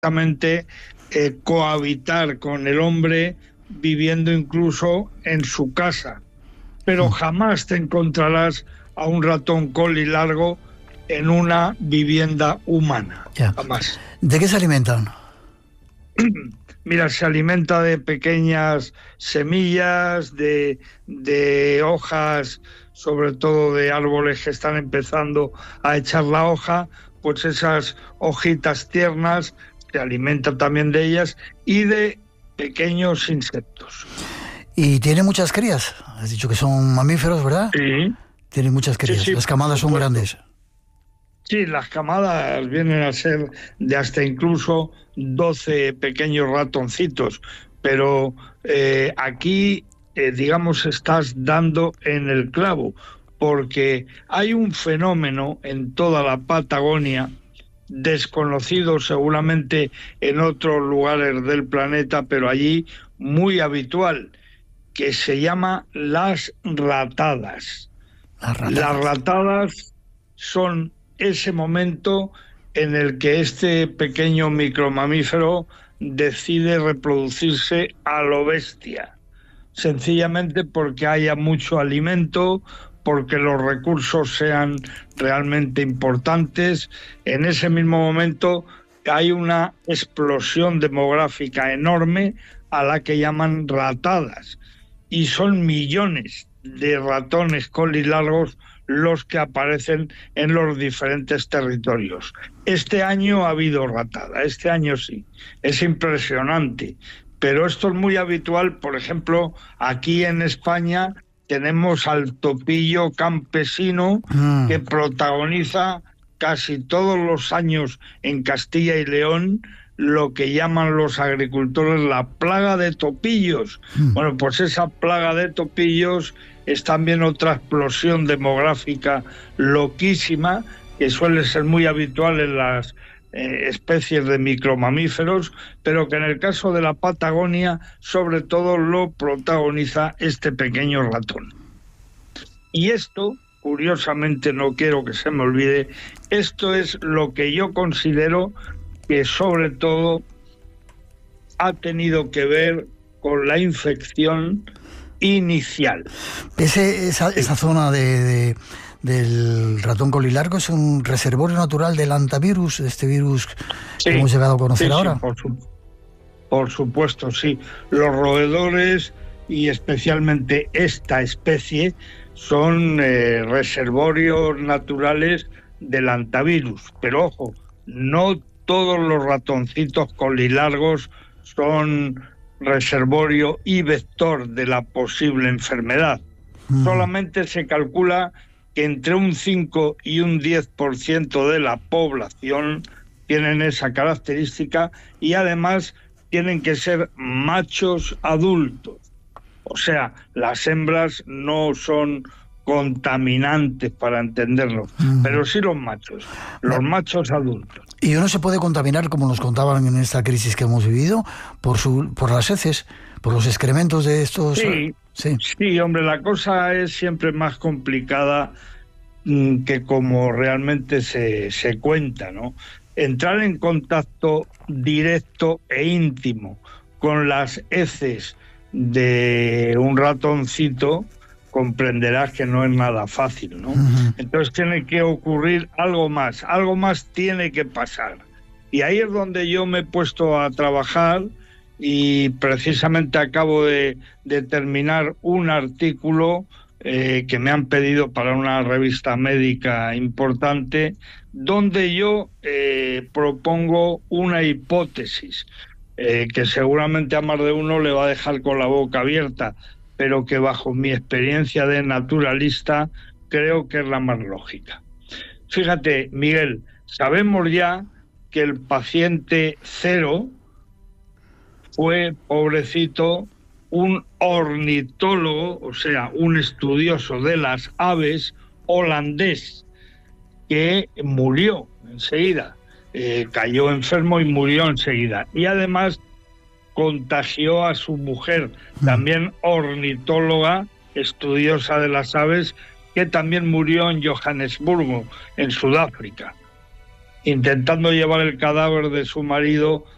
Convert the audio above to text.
perfectamente cohabitar con el hombre, viviendo incluso en su casa. Pero jamás te encontrarás a un ratón colilargo en una vivienda humana. Ya. Jamás. ¿De qué se alimentan? Mira, se alimenta de pequeñas semillas, de hojas, sobre todo de árboles que están empezando a echar la hoja, pues esas hojitas tiernas, se alimenta también de ellas, y de pequeños insectos. ¿Y tiene muchas crías? Has dicho que son mamíferos, ¿verdad? Sí. Tiene muchas crías. Sí, Las camadas son grandes. Sí, las camadas vienen a ser de hasta incluso 12 pequeños ratoncitos, pero aquí, digamos, estás dando en el clavo, porque hay un fenómeno en toda la Patagonia, desconocido seguramente en otros lugares del planeta, pero allí muy habitual, que se llama las ratadas. Las ratadas son ese momento en el que este pequeño micromamífero decide reproducirse a lo bestia, sencillamente porque haya mucho alimento, porque los recursos sean realmente importantes. En ese mismo momento hay una explosión demográfica enorme a la que llaman ratadas, y son millones de ratones colilargos los que aparecen en los diferentes territorios. Este año ha habido ratada, este año sí, es impresionante, pero esto es muy habitual. Por ejemplo, aquí en España tenemos al topillo campesino que protagoniza casi todos los años en Castilla y León lo que llaman los agricultores la plaga de topillos. Bueno, pues esa plaga de topillos es también otra explosión demográfica loquísima, que suele ser muy habitual en las especies de micromamíferos, pero que en el caso de la Patagonia sobre todo lo protagoniza este pequeño ratón. Y esto, curiosamente, no quiero que se me olvide, esto es lo que yo considero que sobre todo ha tenido que ver con la infección inicial. Esa zona del ratón colilargo es un reservorio natural del hantavirus, este virus que hemos llegado a conocer ahora. Por supuesto, sí. Los roedores, y especialmente esta especie, son reservorios naturales del hantavirus. Pero ojo, no todos los ratoncitos colilargos son reservorio y vector de la posible enfermedad. Solamente se calcula que entre un 5 y un 10% de la población tienen esa característica, y además tienen que ser machos adultos. O sea, las hembras no son contaminantes, para entenderlo, pero sí los machos adultos. Y uno se puede contaminar, como nos contaban en esta crisis que hemos vivido, por las heces, por los excrementos de estos. Sí, hombre, la cosa es siempre más complicada que como realmente se cuenta, ¿no? Entrar en contacto directo e íntimo con las heces de un ratoncito, comprenderás que no es nada fácil, ¿no? Entonces tiene que ocurrir algo más tiene que pasar. Y ahí es donde yo me he puesto a trabajar, y precisamente acabo de terminar un artículo que me han pedido para una revista médica importante, donde yo propongo una hipótesis que seguramente a más de uno le va a dejar con la boca abierta, pero que bajo mi experiencia de naturalista creo que es la más lógica. Fíjate, Miguel, sabemos ya que el paciente cero fue, pobrecito, un ornitólogo, o sea, un estudioso de las aves holandés, que murió enseguida, cayó enfermo y murió enseguida. Y además contagió a su mujer, también ornitóloga, estudiosa de las aves, que también murió en Johannesburgo, en Sudáfrica, intentando llevar el cadáver de su marido